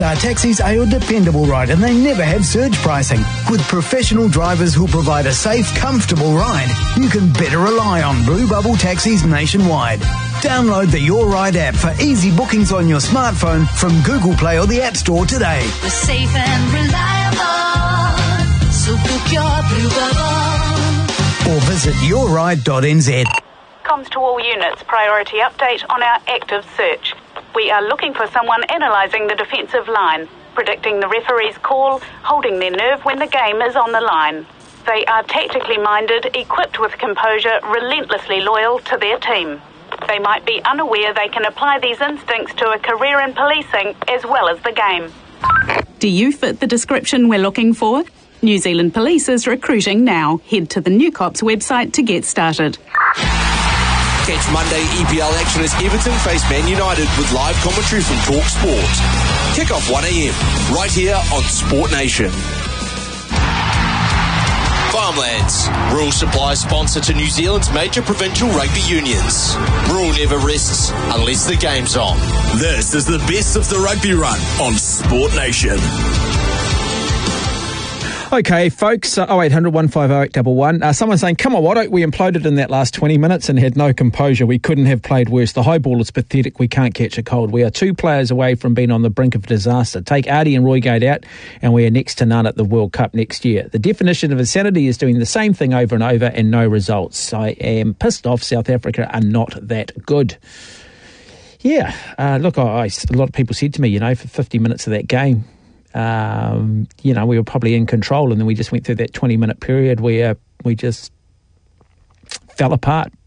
Our taxis are your dependable ride and they never have surge pricing. With professional drivers who provide a safe, comfortable ride, you can better rely on Blue Bubble taxis nationwide. Download the Your Ride app for easy bookings on your smartphone from Google Play or the App Store today. We're safe and reliable, so book your Blue Bubble. Or visit yourride.nz. Comms to all units, priority update on our active search. We are looking for someone analysing the defensive line, predicting the referee's call, holding their nerve when the game is on the line. They are tactically minded, equipped with composure, relentlessly loyal to their team. They might be unaware they can apply these instincts to a career in policing as well as the game. Do you fit the description we're looking for? New Zealand Police is recruiting now. Head to the New Cops website to get started. Catch Monday EPL action as Everton face Man United with live commentary from Talk Sport. Kick-off 1am, right here on Sport Nation. Farmlands, rural supply sponsor to New Zealand's major provincial rugby unions. Rural never rests unless the game's on. This is the best of the rugby run on Sport Nation. Okay, folks, 0800 150 811. Someone's saying, come on, Watto, we imploded in that last 20 minutes and had no composure. We couldn't have played worse. The high ball is pathetic. We can't catch a cold. We are 2 players away from being on the brink of disaster. Take Ardie and Roygate out and we are next to none at the World Cup next year. The definition of insanity is doing the same thing over and over and no results. I am pissed off. South Africa are not that good. Yeah, look, a lot of people said to me, for 50 minutes of that game, we were probably in control, and then we just went through that 20-minute period where we just fell apart.